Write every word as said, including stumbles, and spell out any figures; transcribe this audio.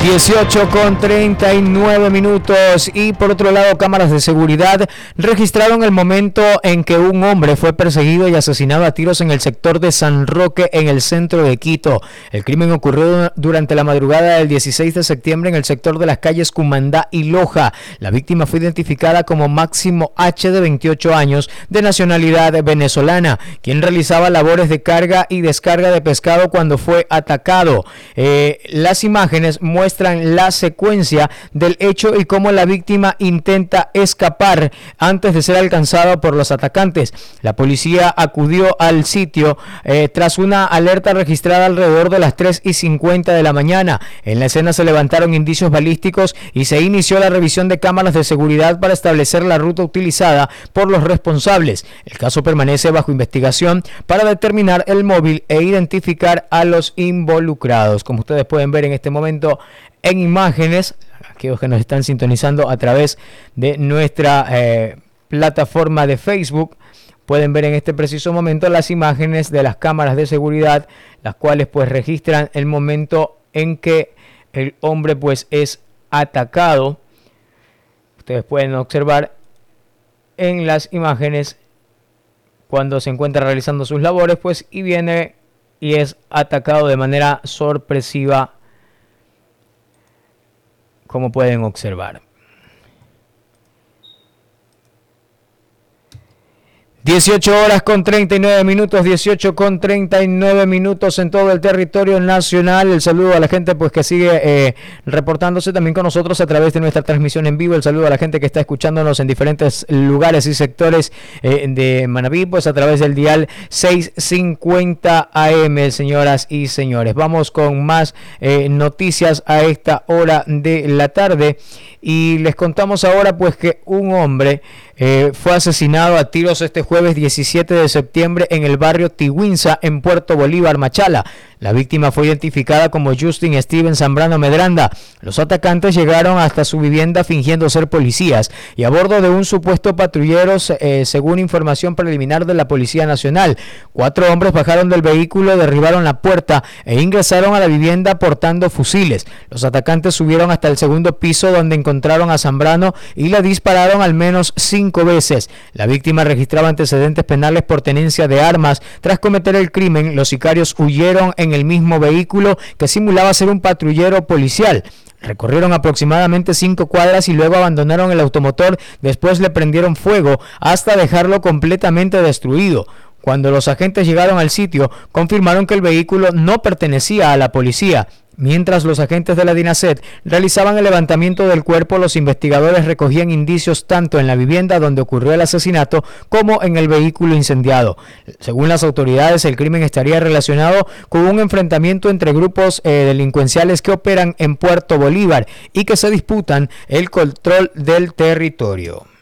dieciocho con treinta y nueve minutos. Y por otro lado, cámaras de seguridad registraron el momento en que un hombre fue perseguido y asesinado a tiros en el sector de San Roque, en el centro de Quito. El crimen ocurrió durante la madrugada del dieciséis de septiembre en el sector de las calles Cumandá y Loja. La víctima fue identificada como Máximo H, de veintiocho años, de nacionalidad venezolana, quien realizaba labores de carga y descarga de pescado cuando fue atacado. Eh, las imágenes muestran la secuencia del hecho y cómo la víctima intenta escapar antes de ser alcanzada por los atacantes. La policía acudió al sitio eh, tras una alerta registrada alrededor de las tres y cincuenta de la mañana. En la escena se levantaron indicios balísticos y se inició la revisión de cámaras de seguridad para establecer la ruta utilizada por los responsables. El caso permanece bajo investigación para determinar el móvil e identificar a los involucrados. Como ustedes pueden ver en este momento en imágenes, aquellos que nos están sintonizando a través de nuestra eh, plataforma de Facebook, pueden ver en este preciso momento las imágenes de las cámaras de seguridad, las cuales pues registran el momento en que el hombre pues es atacado. Ustedes pueden observar en las imágenes cuando se encuentra realizando sus labores pues y viene y es atacado de manera sorpresiva, como pueden observar. dieciocho horas con treinta y nueve minutos, dieciocho con treinta y nueve minutos en todo el territorio nacional. El saludo a la gente pues que sigue eh, reportándose también con nosotros a través de nuestra transmisión en vivo. El saludo a la gente que está escuchándonos en diferentes lugares y sectores eh, de Manabí, pues a través del dial seiscientos cincuenta A M, señoras y señores. Vamos con más eh, noticias a esta hora de la tarde y les contamos ahora pues que un hombre eh, fue asesinado a tiros este jueves diecisiete de septiembre en el barrio Tigüinza, en Puerto Bolívar, Machala. La víctima fue identificada como Justin Steven Zambrano Medranda. Los atacantes llegaron hasta su vivienda fingiendo ser policías y a bordo de un supuesto patrullero, eh, según información preliminar de la Policía Nacional. Cuatro hombres bajaron del vehículo, derribaron la puerta e ingresaron a la vivienda portando fusiles. Los atacantes subieron hasta el segundo piso, donde encontraron a Zambrano y le dispararon al menos cinco veces. La víctima registraba antecedentes penales por tenencia de armas. Tras cometer el crimen, los sicarios huyeron en el mismo vehículo que simulaba ser un patrullero policial. Recorrieron aproximadamente cinco cuadras y luego abandonaron el automotor. Después le prendieron fuego hasta dejarlo completamente destruido. Cuando los agentes llegaron al sitio, confirmaron que el vehículo no pertenecía a la policía. Mientras los agentes de la DINASET realizaban el levantamiento del cuerpo, los investigadores recogían indicios tanto en la vivienda donde ocurrió el asesinato como en el vehículo incendiado. Según las autoridades, el crimen estaría relacionado con un enfrentamiento entre grupos eh, delincuenciales que operan en Puerto Bolívar y que se disputan el control del territorio.